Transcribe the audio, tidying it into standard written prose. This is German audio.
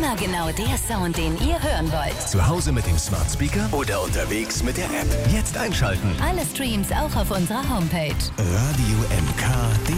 Immer genau der Sound, den ihr hören wollt. Zu Hause mit dem Smart Speaker oder unterwegs mit der App. Jetzt einschalten. Alle Streams auch auf unserer Homepage. Radio MK.